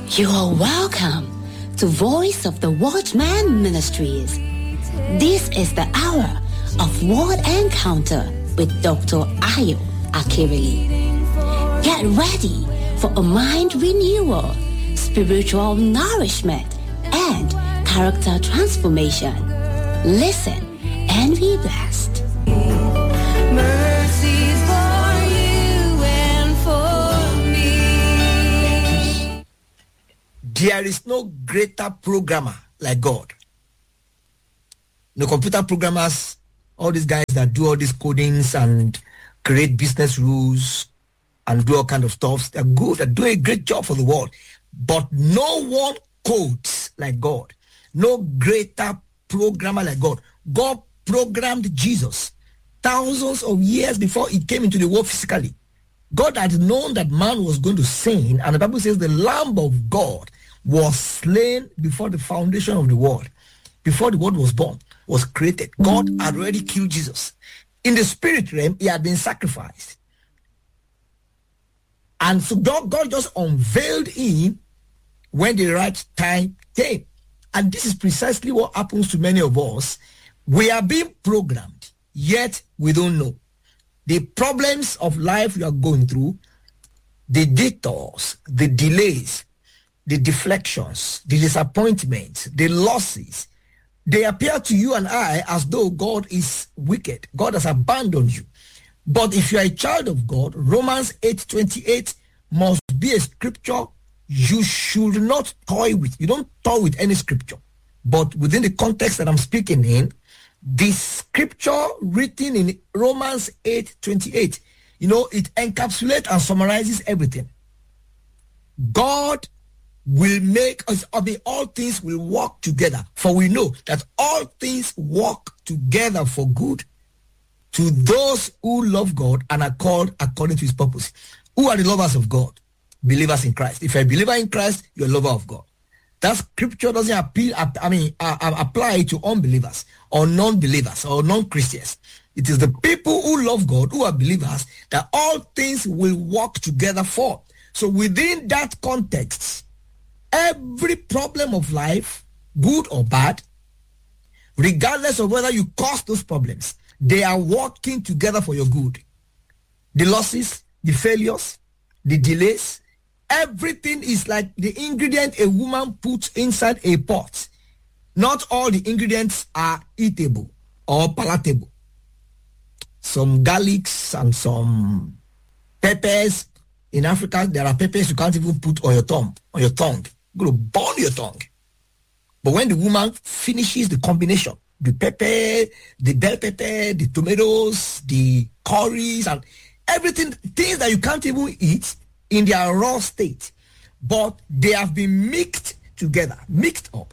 You are welcome to Voice of the Watchman Ministries. This is the hour of Word Encounter with Dr. Ayo Akirili. Get ready for a mind renewal, spiritual nourishment, and character transformation. Listen and be blessed. Mercies for you and for me. There is no greater programmer like God. No computer programmers, all these guys that do all these codings and create business rules and do all kind of stuff, they're good, they're doing a great job for the world. But no one codes like God. No greater programmer like God. God programmed Jesus thousands of years before he came into the world physically. God had known that man was going to sin, and the Bible says the Lamb of God was slain before the foundation of the world. Before the world was born, was created. God had already killed Jesus. In the spirit realm, he had been sacrificed. And so God just unveiled him when the right time came. And this is precisely what happens to many of us. We are being programmed, yet we don't know. The problems of life we are going through, the detours, the delays, the deflections, the disappointments, the losses, they appear to you and I as though God is wicked. God has abandoned you. But if you are a child of God, Romans 8:28 must be a scripture you should not toy with. You don't toy with any scripture. But within the context that I'm speaking in, this scripture written in Romans 8:28, it encapsulates and summarizes everything. God will make us, all things will work together. For we know that all things work together for good to those who love God and are called according to his purpose. Who are the lovers of God? Believers in Christ. If you're a believer in Christ, you're a lover of God. That scripture doesn't apply to unbelievers or non-believers or non-Christians. It is the people who love God, who are believers, that all things will work together for. So within that context, every problem of life, good or bad, regardless of whether you cause those problems, they are working together for your good. The losses, the failures, the delays, everything is like the ingredient a woman puts inside a pot. Not all the ingredients are eatable or palatable. Some garlics and some peppers. In Africa, there are peppers you can't even put on your tongue. You're going to burn your tongue. But when the woman finishes the combination, the pepper, the bell pepper, the tomatoes, the curries, and everything, things that you can't even eat in their raw state, but they have been mixed together, mixed up.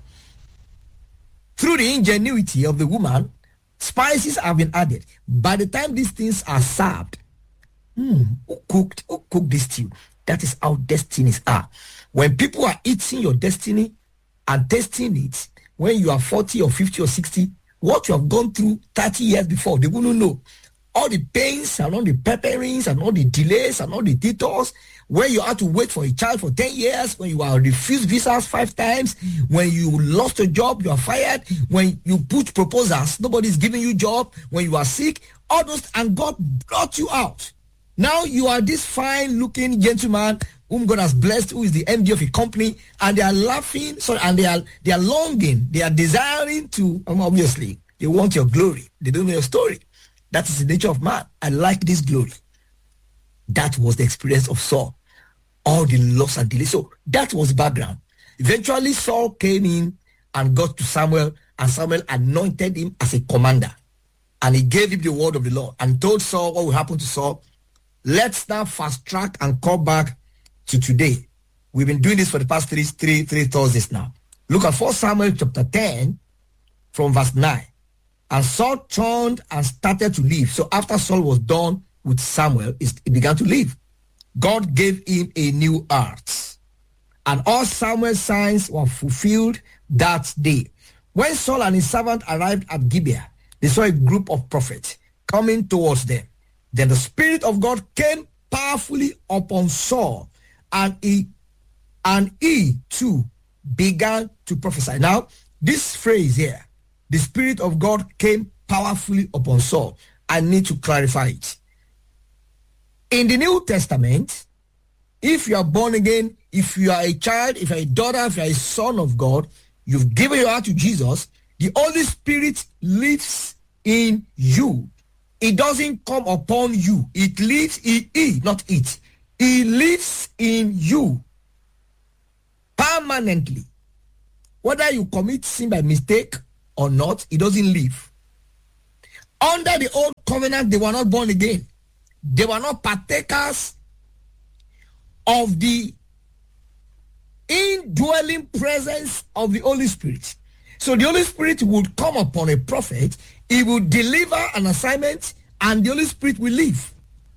Through the ingenuity of the woman, spices have been added. By the time these things are served, who cooked this stew? That is how destinies are. When people are eating your destiny and tasting it, when you are 40 or 50 or 60, what you have gone through 30 years before, they wouldn't know. All the pains and all the pepperings and all the delays and all the detours, when you had to wait for a child for 10 years, when you are refused visas 5 times, when you lost a job, you are fired, when you put proposals, nobody's giving you job, when you are sick, all those, and God brought you out. Now you are this fine-looking gentleman whom God has blessed, who is the MD of a company, and they are laughing, and they are longing, they are desiring to, obviously, they want your glory. They don't know your story. That is the nature of man. I like this glory. That was the experience of Saul. All the loss and delay. So that was background. Eventually, Saul came in and got to Samuel, and Samuel anointed him as a commander. And he gave him the word of the Lord and told Saul what will happen to Saul. Let's now fast track and come back to today. We've been doing this for the past three Thursdays now. Look at 1 Samuel chapter 10 from verse 9. And Saul turned and started to leave. So after Saul was done with Samuel, he began to leave. God gave him a new heart. And all Samuel's signs were fulfilled that day. When Saul and his servant arrived at Gibeah, they saw a group of prophets coming towards them. Then the Spirit of God came powerfully upon Saul, and he and he too began to prophesy. Now, this phrase here, the Spirit of God came powerfully upon Saul. I need to clarify it. In the New Testament, if you are born again, if you are a child, if you are a daughter, if you are a son of God, you've given your heart to Jesus, the Holy Spirit lives in you. It doesn't come upon you. It lives in not it. He lives in you permanently. Whether you commit sin by mistake or not, it doesn't live. Under the old covenant, they were not born again. They were not partakers of the indwelling presence of the Holy Spirit. So the Holy Spirit would come upon a prophet, he would deliver an assignment, and the Holy Spirit will live.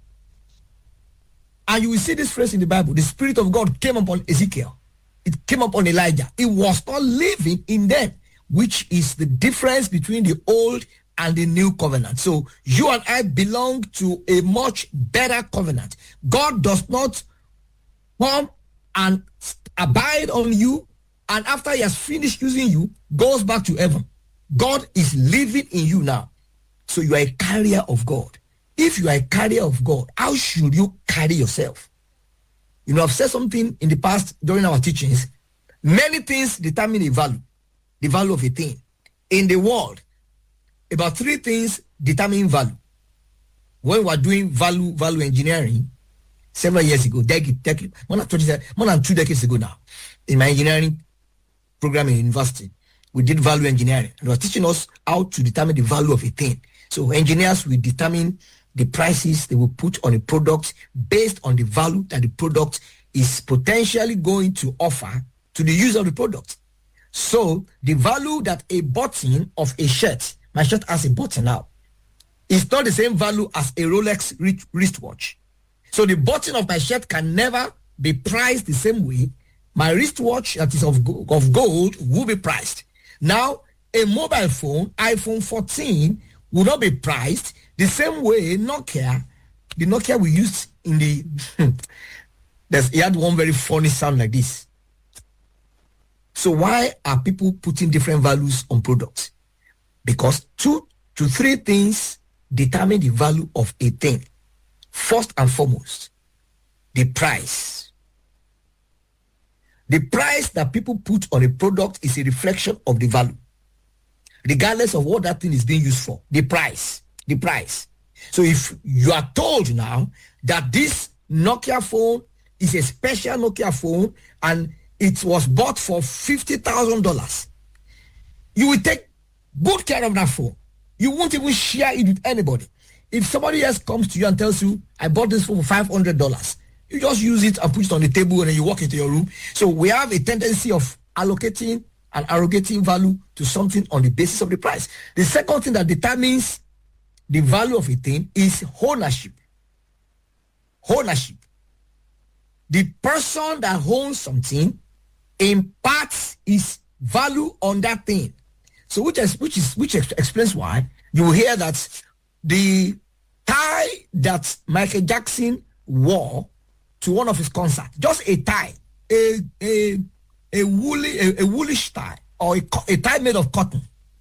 And you will see this phrase in the Bible. The Spirit of God came upon Ezekiel. It came upon Elijah. It was not living in them, which is the difference between the old and the new covenant. So you and I belong to a much better covenant. God does not come and abide on you, and after he has finished using you, goes back to heaven. God is living in you now. So you are a carrier of God. If you are a carrier of God, how should you carry yourself? You know, I've said something in the past during our teachings. Many things determine the value of a thing. In the world, about 3 things determine value. When we were doing value engineering several years ago, more than 2 decades ago now, in my engineering program in university, we did value engineering. It was teaching us how to determine the value of a thing. So engineers will determine the prices they will put on a product based on the value that the product is potentially going to offer to the user of the product. So the value that a button of a shirt, my shirt has a button now, is not the same value as a Rolex wristwatch. So the button of my shirt can never be priced the same way. My wristwatch that is of gold will be priced. Now, a mobile phone, iPhone 14, will not be priced the same way the Nokia we used in the, it had one very funny sound like this. So why are people putting different values on products? Because 2 to 3 things determine the value of a thing. First and foremost, the price. The price that people put on a product is a reflection of the value, regardless of what that thing is being used for. The price. So if you are told now that this Nokia phone is a special Nokia phone and it was bought for $50,000, you will take good care of that phone. You won't even share it with anybody. If somebody else comes to you and tells you, I bought this phone for $500, you just use it and put it on the table and then you walk into your room. So we have a tendency of allocating and arrogating value to something on the basis of the price. The second thing that determines the value of a thing is ownership. Ownership. The person that owns something imparts his value on that thing. So which explains why you will hear that the tie that Michael Jackson wore to one of his concerts, just a tie, a woolish tie, or a tie made of cotton,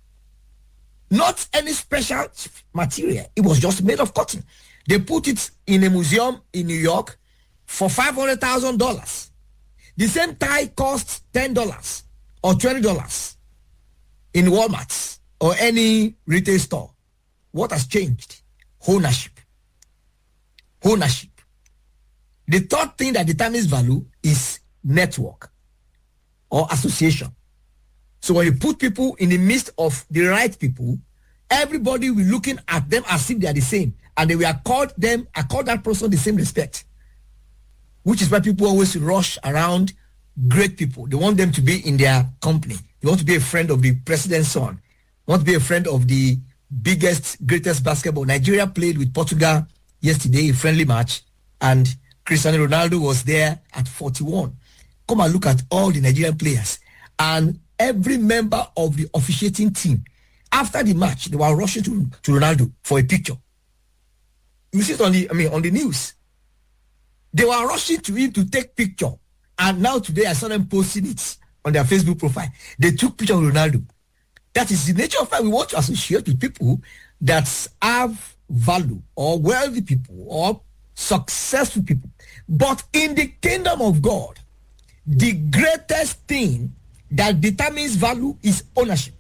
not any special material. It was just made of cotton. They put it in a museum in New York for $500,000. The same tie costs $10 or $20 in Walmart or any retail store. What has changed? Ownership. Ownership. The third thing that determines value is network or association. So when you put people in the midst of the right people, everybody will be looking at them as if they are the same, and they will accord that person the same respect. Which is why people always rush around great people. They want them to be in their company. They want to be a friend of the president's son. They want to be a friend of the greatest basketball. Nigeria played with Portugal yesterday, a friendly match, and Cristiano Ronaldo was there at 41. Come and look at all the Nigerian players. And every member of the officiating team, after the match, they were rushing to Ronaldo for a picture. You see it on the news. They were rushing to him to take picture. And now today I saw them posting it on their Facebook profile. They took picture of Ronaldo. That is the nature of why we want to associate with people that have value, or wealthy people, or successful people. But in the kingdom of God, the greatest thing that determines value is ownership.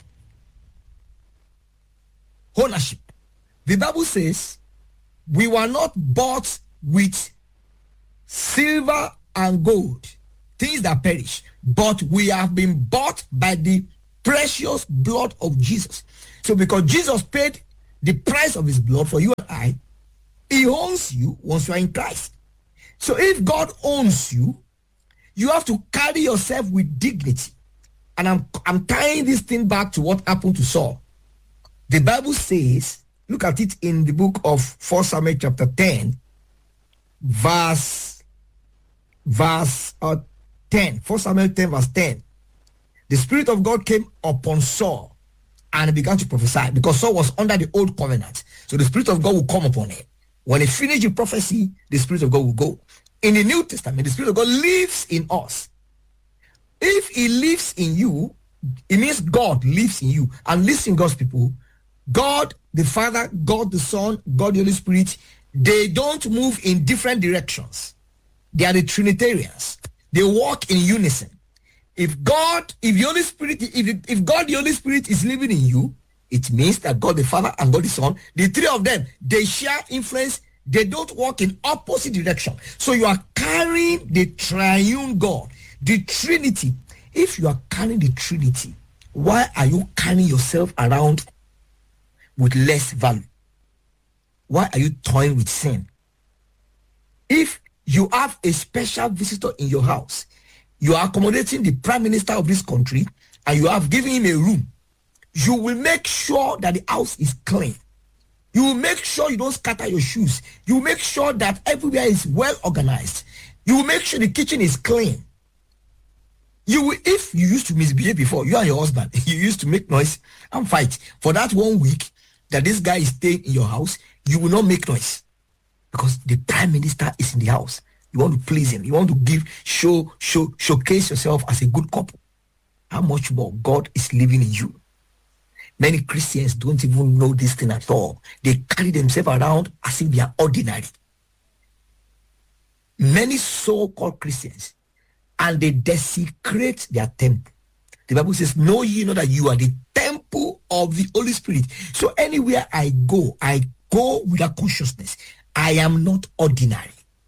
Ownership. The Bible says we were not bought with silver and gold, things that perish, but we have been bought by the precious blood of Jesus. So because Jesus paid the price of his blood for you and I, he owns you once you are in Christ. So if God owns you, you have to carry yourself with dignity. And I'm tying this thing back to what happened to Saul. The Bible says, look at it in the book of 1 Samuel chapter 10, verse 10. 1 Samuel 10 verse 10. The Spirit of God came upon Saul and he began to prophesy, because Saul was under the old covenant. So the Spirit of God will come upon him. When he finished the prophecy, the Spirit of God will go. In the New Testament, the Spirit of God lives in us. If he lives in you, it means God lives in you. And listen, God's people, God the Father, God the Son, God the Holy Spirit, they don't move in different directions. They are the Trinitarians. They walk in unison. If God the Holy Spirit is living in you, it means that God the Father and God the Son, the three of them, they share influence. They don't walk in opposite direction. So you are carrying the triune God, the Trinity. If you are carrying the Trinity, why are you carrying yourself around with less value? Why are you toying with sin? If you have a special visitor in your house, you are accommodating the prime minister of this country, and you have given him a room, you will make sure that the house is clean. You will make sure you don't scatter your shoes. You will make sure that everywhere is well organized. You will make sure the kitchen is clean. You will, if you used to misbehave before, you and your husband, you used to make noise and fight. For that 1 week that this guy is staying in your house, you will not make noise, because the prime minister is in the house. You want to please him. You want to showcase yourself as a good couple. How much more God is living in you? Many Christians don't even know this thing at all. They carry themselves around as if they are ordinary. Many so-called Christians, and they desecrate their temple. The Bible says, know ye not that you are the temple of the Holy Spirit. So anywhere I go with a consciousness. I am not ordinary.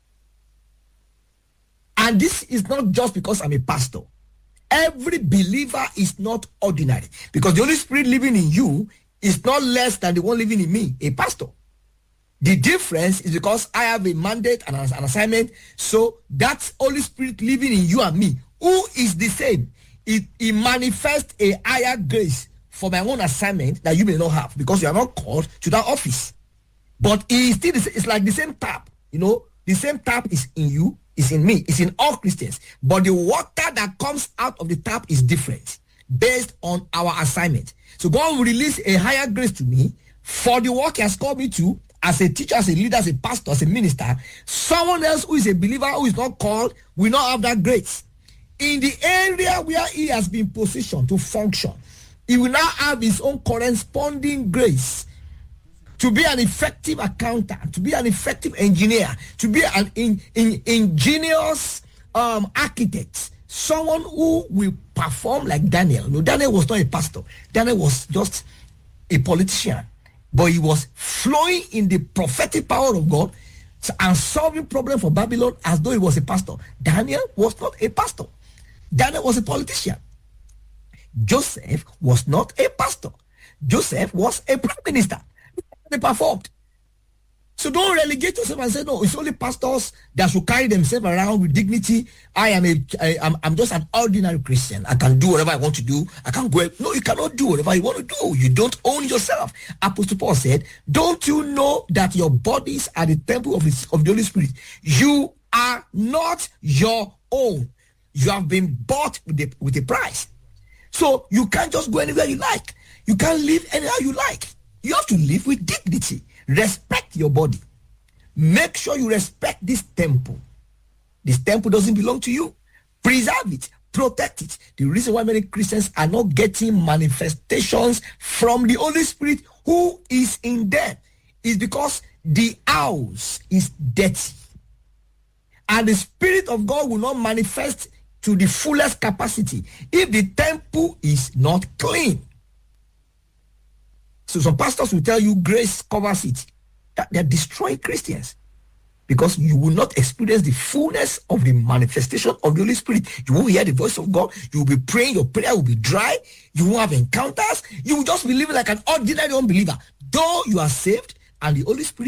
And this is not just because I'm a pastor. Every believer is not ordinary, because the Holy Spirit living in you is not less than the one living in me, a pastor. The difference is because I have a mandate and an assignment. So that Holy Spirit living in you and me, who is the same, he manifests a higher grace for my own assignment that you may not have, because you are not called to that office. But it's like the same tap, the same tap is in you, is in me, is in all Christians. But the water that comes out of the tap is different based on our assignment. So God will release a higher grace to me for the work he has called me to, as a teacher, as a leader, as a pastor, as a minister. Someone else who is a believer, who is not called, will not have that grace. In the area where he has been positioned to function, he will now have his own corresponding grace to be an effective accountant, to be an effective engineer, to be an ingenious architect, someone who will perform like Daniel. No, Daniel was not a pastor. Daniel was just a politician, but he was flowing in the prophetic power of God and solving problems for Babylon as though he was a pastor. Daniel was not a pastor. Daniel was a politician. Joseph was not a pastor. Joseph was a prime minister. They performed. So don't relegate yourself and say, no, it's only pastors that should carry themselves around with dignity. I'm just an ordinary Christian. I can do whatever I want to do. I can't go. No, you cannot do whatever you want to do. You don't own yourself. Apostle Paul said, don't you know that your bodies are the temple of the Holy Spirit? You are not your own. You have been bought with a price. So you can't just go anywhere you like. You can't live anyhow you like. You have to live with dignity. Respect your body. Make sure you respect this temple. This temple doesn't belong to you. preserve it, protect it. The reason why many Christians are not getting manifestations from the Holy Spirit who is in them is because the house is dirty. And the Spirit of God will not manifest to the fullest capacity if the temple is not clean. So some pastors will tell you grace covers it. They're destroying Christians because you will not experience the fullness of the manifestation of the Holy Spirit. You won't hear the voice of God. You will be praying. Your prayer will be dry. You won't have encounters. You will just be living like an ordinary unbeliever. Though you are saved and the Holy Spirit